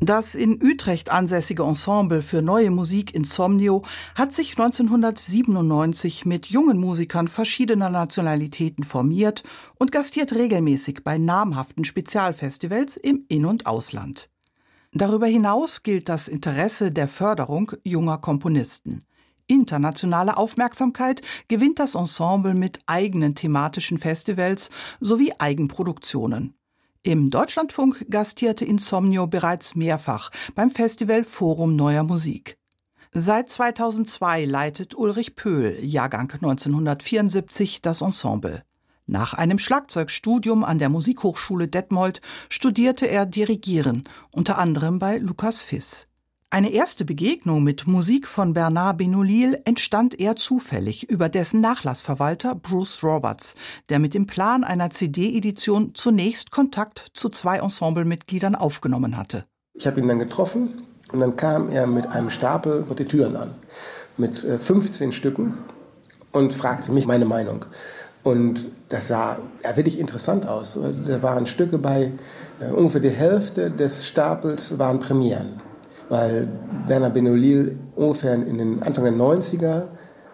Das in Utrecht ansässige Ensemble für Neue Musik Insomnio hat sich 1997 mit jungen Musikern verschiedener Nationalitäten formiert und gastiert regelmäßig bei namhaften Spezialfestivals im In- und Ausland. Darüber hinaus gilt das Interesse der Förderung junger Komponisten. Internationale Aufmerksamkeit gewinnt das Ensemble mit eigenen thematischen Festivals sowie Eigenproduktionen. Im Deutschlandfunk gastierte Insomnio bereits mehrfach beim Festival Forum Neuer Musik. Seit 2002 leitet Ulrich Pöhl, Jahrgang 1974, das Ensemble. Nach einem Schlagzeugstudium an der Musikhochschule Detmold studierte er Dirigieren, unter anderem bei Lukas Fiss. Eine erste Begegnung mit Musik von Bernard Benolil entstand eher zufällig über dessen Nachlassverwalter Bruce Roberts, der mit dem Plan einer CD-Edition zunächst Kontakt zu 2 Ensemblemitgliedern aufgenommen hatte. Ich habe ihn dann getroffen und dann kam er mit einem Stapel vor die Türen an, mit 15 Stücken und fragte mich meine Meinung. Und das sah wirklich interessant aus. Da waren Stücke bei, ungefähr die Hälfte des Stapels waren Premieren. Weil Bernard Benolil ungefähr in den Anfang der 90er,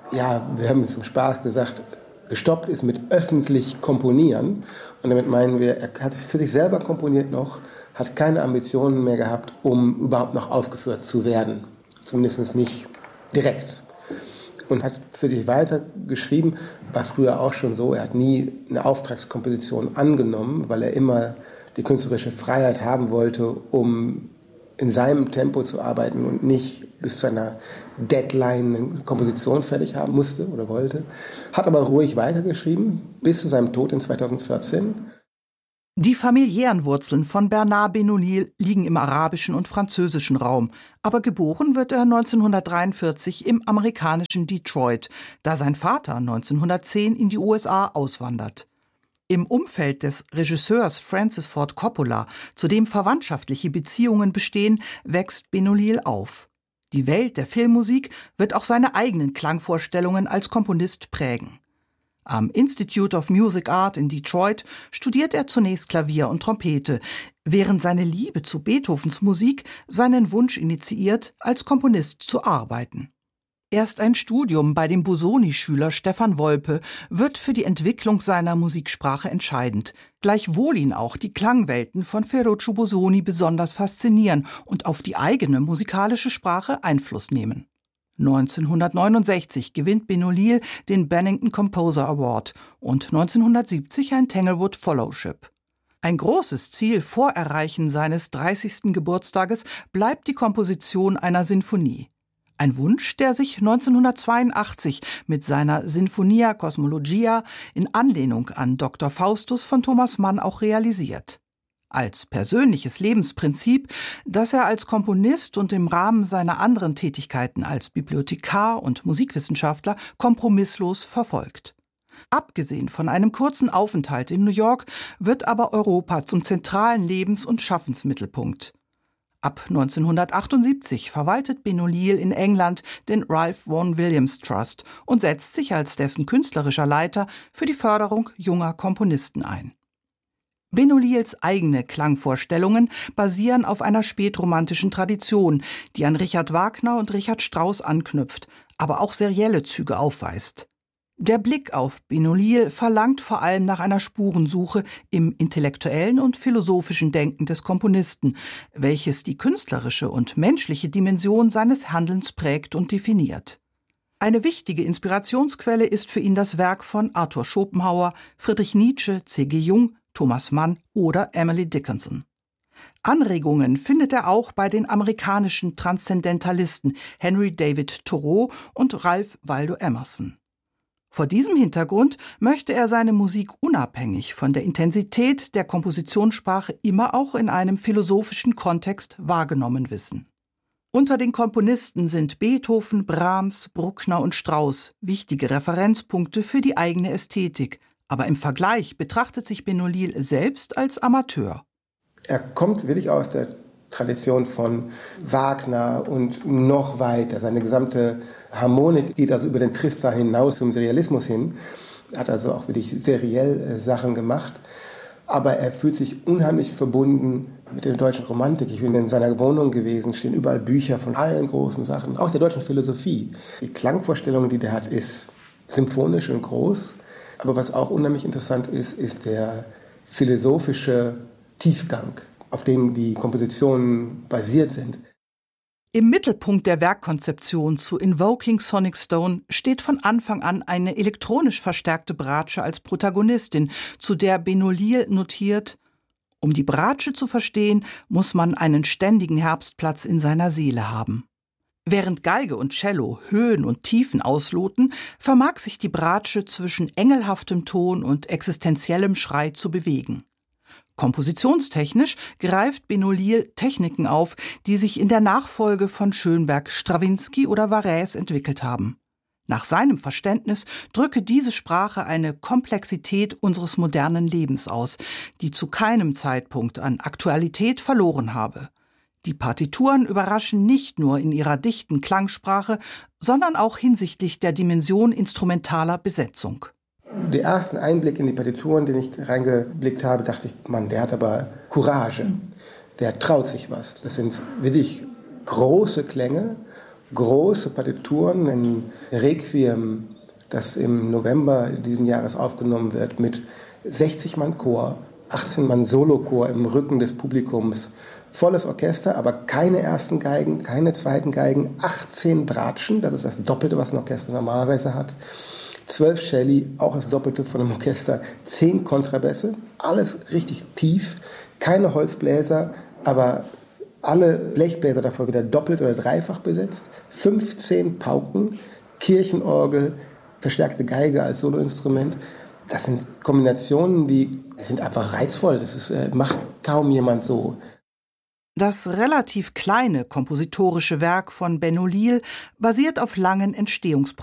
wir haben es zum Spaß gesagt, gestoppt ist mit öffentlich komponieren. Und damit meinen wir, er hat für sich selber komponiert noch, hat keine Ambitionen mehr gehabt, um überhaupt noch aufgeführt zu werden. Zumindest nicht direkt. Und hat für sich weiter geschrieben, war früher auch schon so, er hat nie eine Auftragskomposition angenommen, weil er immer die künstlerische Freiheit haben wollte, um in seinem Tempo zu arbeiten und nicht bis zu einer Deadline eine Komposition fertig haben musste oder wollte. Hat aber ruhig weitergeschrieben, bis zu seinem Tod in 2014. Die familiären Wurzeln von Bernard Benolil liegen im arabischen und französischen Raum, aber geboren wird er 1943 im amerikanischen Detroit, da sein Vater 1910 in die USA auswandert. Im Umfeld des Regisseurs Francis Ford Coppola, zu dem verwandtschaftliche Beziehungen bestehen, wächst Benolil auf. Die Welt der Filmmusik wird auch seine eigenen Klangvorstellungen als Komponist prägen. Am Institute of Music Art in Detroit studiert er zunächst Klavier und Trompete, während seine Liebe zu Beethovens Musik seinen Wunsch initiiert, als Komponist zu arbeiten. Erst ein Studium bei dem Busoni-Schüler Stefan Wolpe wird für die Entwicklung seiner Musiksprache entscheidend, gleichwohl ihn auch die Klangwelten von Ferruccio Busoni besonders faszinieren und auf die eigene musikalische Sprache Einfluss nehmen. 1969 gewinnt Benolil den Bennington Composer Award und 1970 ein Tanglewood Fellowship. Ein großes Ziel vor Erreichen seines 30. Geburtstages bleibt die Komposition einer Sinfonie. Ein Wunsch, der sich 1982 mit seiner Sinfonia Cosmologia in Anlehnung an Dr. Faustus von Thomas Mann auch realisiert. Als persönliches Lebensprinzip, das er als Komponist und im Rahmen seiner anderen Tätigkeiten als Bibliothekar und Musikwissenschaftler kompromisslos verfolgt. Abgesehen von einem kurzen Aufenthalt in New York wird aber Europa zum zentralen Lebens- und Schaffensmittelpunkt. Ab 1978 verwaltet Benolil in England den Ralph Vaughan Williams Trust und setzt sich als dessen künstlerischer Leiter für die Förderung junger Komponisten ein. Benolils eigene Klangvorstellungen basieren auf einer spätromantischen Tradition, die an Richard Wagner und Richard Strauss anknüpft, aber auch serielle Züge aufweist. Der Blick auf Benolil verlangt vor allem nach einer Spurensuche im intellektuellen und philosophischen Denken des Komponisten, welches die künstlerische und menschliche Dimension seines Handelns prägt und definiert. Eine wichtige Inspirationsquelle ist für ihn das Werk von Arthur Schopenhauer, Friedrich Nietzsche, C.G. Jung, Thomas Mann oder Emily Dickinson. Anregungen findet er auch bei den amerikanischen Transzendentalisten Henry David Thoreau und Ralph Waldo Emerson. Vor diesem Hintergrund möchte er seine Musik unabhängig von der Intensität der Kompositionssprache immer auch in einem philosophischen Kontext wahrgenommen wissen. Unter den Komponisten sind Beethoven, Brahms, Bruckner und Strauss wichtige Referenzpunkte für die eigene Ästhetik, aber im Vergleich betrachtet sich Benolil selbst als Amateur. Er kommt wirklich aus der Tradition von Wagner und noch weiter. Seine gesamte Harmonik geht also über den Tristan hinaus zum Serialismus hin. Er hat also auch wirklich seriell Sachen gemacht. aber er fühlt sich unheimlich verbunden mit der deutschen Romantik. Ich bin in seiner Wohnung gewesen, stehen überall Bücher von allen großen Sachen, auch der deutschen Philosophie. Die Klangvorstellung, die der hat, ist symphonisch und groß. Aber was auch unheimlich interessant ist, ist der philosophische Tiefgang, auf dem die Kompositionen basiert sind. Im Mittelpunkt der Werkkonzeption zu Invoking Sonic Stone steht von Anfang an eine elektronisch verstärkte Bratsche als Protagonistin, zu der Benoliel notiert: Um die Bratsche zu verstehen, muss man einen ständigen Herbstplatz in seiner Seele haben. Während Geige und Cello Höhen und Tiefen ausloten, vermag sich die Bratsche zwischen engelhaftem Ton und existenziellem Schrei zu bewegen. Kompositionstechnisch greift Benoliel Techniken auf, die sich in der Nachfolge von Schönberg, Strawinsky oder Varèse entwickelt haben. Nach seinem Verständnis drücke diese Sprache eine Komplexität unseres modernen Lebens aus, die zu keinem Zeitpunkt an Aktualität verloren habe. Die Partituren überraschen nicht nur in ihrer dichten Klangsprache, sondern auch hinsichtlich der Dimension instrumentaler Besetzung. Der ersten Einblick in die Partituren, den ich reingeblickt habe, dachte ich, Mann, der hat aber Courage. Der traut sich was. Das sind wirklich große Klänge, große Partituren. Ein Requiem, das im November diesen Jahres aufgenommen wird, mit 60 Mann Chor, 18 Mann Solochor im Rücken des Publikums. Volles Orchester, aber keine ersten Geigen, keine zweiten Geigen, 18 Bratschen, das ist das Doppelte, was ein Orchester normalerweise hat. 12 Celli, auch das Doppelte von einem Orchester, 10 Kontrabässe, alles richtig tief, keine Holzbläser, aber alle Blechbläser davor wieder doppelt oder dreifach besetzt, 15 Pauken, Kirchenorgel, verstärkte Geige als Soloinstrument. Das sind Kombinationen, die sind einfach reizvoll, macht kaum jemand so. Das relativ kleine kompositorische Werk von Benoliel basiert auf langen Entstehungsprozessen.